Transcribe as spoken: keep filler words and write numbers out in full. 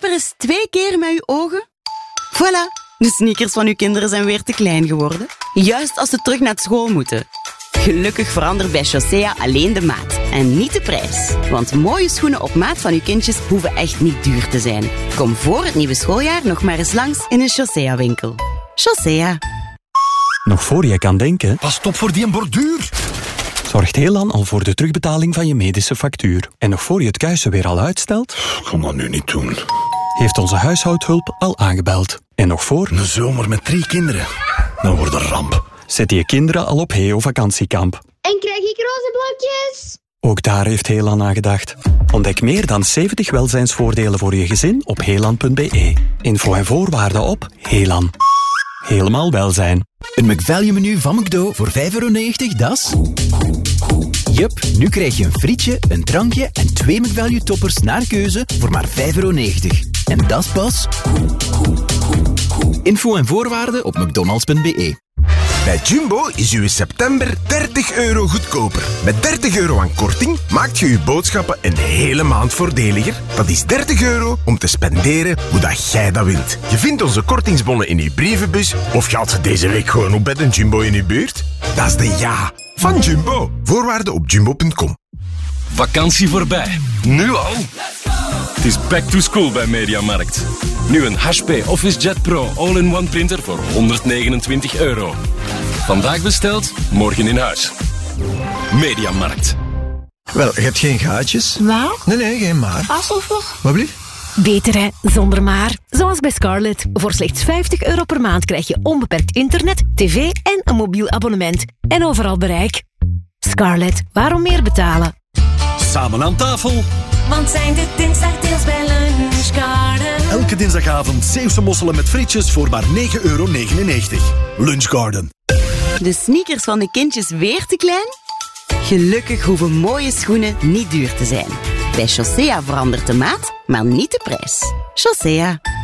Knip er eens twee keer met uw ogen. Voilà, de sneakers van uw kinderen zijn weer te klein geworden. Juist als ze terug naar school moeten. Gelukkig verandert bij Chaussea alleen de maat en niet de prijs. Want mooie schoenen op maat van uw kindjes hoeven echt niet duur te zijn. Kom voor het nieuwe schooljaar nog maar eens langs in een Chaussea-winkel. Chaussea. Nog voor je kan denken... Pas op voor die borduur. Zorgt Helan al voor de terugbetaling van je medische factuur. En nog voor je het kuisen weer al uitstelt... Ik kan dat nu niet doen. Heeft onze huishoudhulp al aangebeld. En nog voor... Een zomer met drie kinderen. Dan wordt een ramp. Zet je kinderen al op Heo vakantiekamp. En krijg ik roze blokjes? Ook daar heeft Helan aan gedacht. Ontdek meer dan zeventig welzijnsvoordelen voor je gezin op helan punt b e. Info en voorwaarden op Helan. Helemaal welzijn. Een McValue-menu van McDo voor vijf euro negentig, dat is... Jup, nu krijg je een frietje, een drankje en twee McValue-toppers naar keuze voor maar vijf euro negentig. En dat is pas... Info en voorwaarden op mcdonalds punt b e. Bij Jumbo is uw september dertig euro goedkoper. Met dertig euro aan korting maakt je uw boodschappen een hele maand voordeliger. Dat is dertig euro om te spenderen hoe dat jij dat wilt. Je vindt onze kortingsbonnen in uw brievenbus of je haalt ze deze week gewoon op bij een Jumbo in uw buurt. Dat is de ja van Jumbo. Voorwaarden op jumbo punt com. Vakantie voorbij. Nu al? Het is back to school bij Mediamarkt. Nu een H P OfficeJet Pro all-in-one printer voor honderdnegenentwintig euro. Vandaag besteld, morgen in huis. Mediamarkt. Wel, je hebt geen gaatjes. Wat? Nee, nee, geen maar. Alsof. Wat blieft? Beter hè, zonder maar. Zoals bij Scarlett. Voor slechts vijftig euro per maand krijg je onbeperkt internet, tv en een mobiel abonnement. En overal bereik. Scarlett, waarom meer betalen? Samen aan tafel. Want zijn de dinsdagdeals bij Lunchgarden. Elke dinsdagavond Zeeuwse mosselen met frietjes voor maar negen euro negenennegentig. Lunchgarden. De sneakers van de kindjes weer te klein? Gelukkig hoeven mooie schoenen niet duur te zijn. Bij Chaussea verandert de maat, maar niet de prijs. Chaussea.